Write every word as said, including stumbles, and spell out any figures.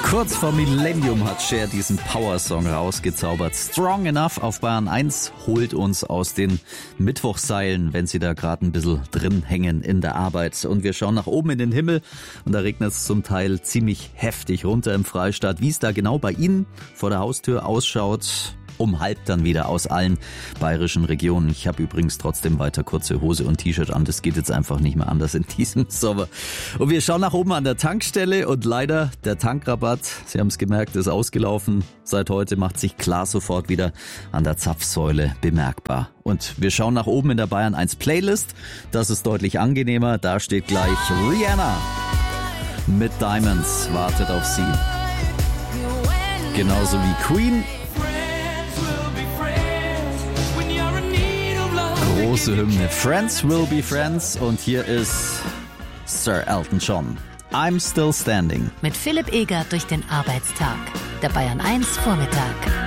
Kurz vor Millennium hat Cher diesen Power-Song rausgezaubert. Strong Enough auf Bayern eins holt uns aus den Mittwochseilen, wenn sie da gerade ein bisschen drin hängen in der Arbeit. Und wir schauen nach oben in den Himmel und da regnet es zum Teil ziemlich heftig runter im Freistaat. Wie es da genau bei Ihnen vor der Haustür ausschaut, um halb dann wieder aus allen bayerischen Regionen. Ich habe übrigens trotzdem weiter kurze Hose und T-Shirt an. Das geht jetzt einfach nicht mehr anders in diesem Sommer. Und wir schauen nach oben an der Tankstelle und leider der Tankrabatt, Sie haben es gemerkt, ist ausgelaufen. Seit heute macht sich klar sofort wieder an der Zapfsäule bemerkbar. Und wir schauen nach oben in der Bayern eins Playlist. Das ist deutlich angenehmer. Da steht gleich Rihanna mit Diamonds wartet auf Sie. Genauso wie Queen. Große Hymne. Friends will be friends. Und hier ist Sir Elton John. I'm still standing. Mit Philipp Egert durch den Arbeitstag. Der Bayern eins Vormittag.